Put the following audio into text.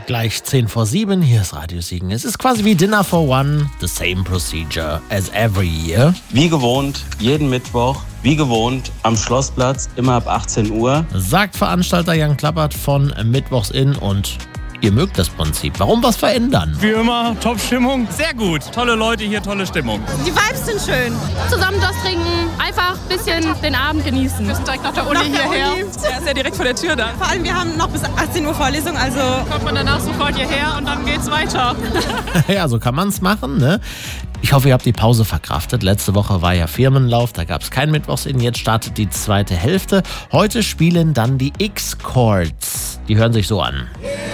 Gleich 6:10. Hier ist Radio Siegen. Es ist quasi wie Dinner for One. The same procedure as every year. Wie gewohnt, jeden Mittwoch. Wie gewohnt, am Schlossplatz, immer ab 18 Uhr. Sagt Veranstalter Jan Klappert von Mittwochs in und ihr mögt das Prinzip. Warum was verändern? Wie immer, Top-Stimmung. Sehr gut. Tolle Leute hier, tolle Stimmung. Die Vibes sind schön. Zusammen das trinken, einfach ein bisschen den Abend genießen. Wir sind direkt nach der Uni hierher. Ja, ist ja direkt vor der Tür da. Vor allem, wir haben noch bis 18 Uhr Vorlesung, also Kommt man danach sofort hierher und dann geht's weiter. Ja, so kann man es machen, ne? Ich hoffe, ihr habt die Pause verkraftet. Letzte Woche war ja Firmenlauf, da gab es kein Mittwochs-In. Jetzt startet die zweite Hälfte. Heute spielen dann die X-Chords. Die hören sich so an.